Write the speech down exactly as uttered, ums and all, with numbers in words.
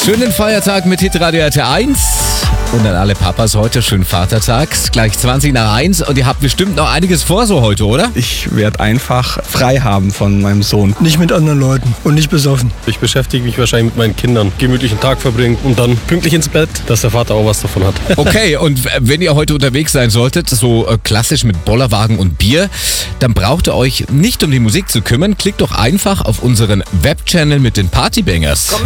Schönen Feiertag mit Hitradio R T eins. Und an alle Papas heute schönen Vatertag. Gleich zwanzig nach eins und ihr habt bestimmt noch einiges vor so heute, oder? Ich werde einfach frei haben von meinem Sohn. Nicht mit anderen Leuten und nicht besoffen. Ich beschäftige mich wahrscheinlich mit meinen Kindern. Gemütlichen Tag verbringen und dann pünktlich ins Bett, dass der Vater auch was davon hat. Okay, und wenn ihr heute unterwegs sein solltet, so äh, klassisch mit Bollerwagen und Bier, dann braucht ihr euch nicht um die Musik zu kümmern. Klickt doch einfach auf unseren Webchannel mit den Partybangers.